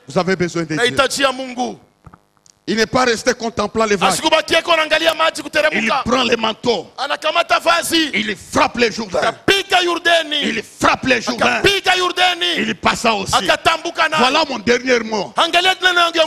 Vous avez besoin de Dieu. nahitaji ya Mungu. Il n'est pas resté contemplant les vagues. Asikubakie kuangalia maji Il kuteremka. prend les manteaux. Anakamata vazi. Il frappe les Jourdains. Akapiga Yordani. Il frappe les Jourdains. Akapiga Yordani. Il passa aussi. Akatambuka nayo. Voilà mon dernier mot. Angalia tena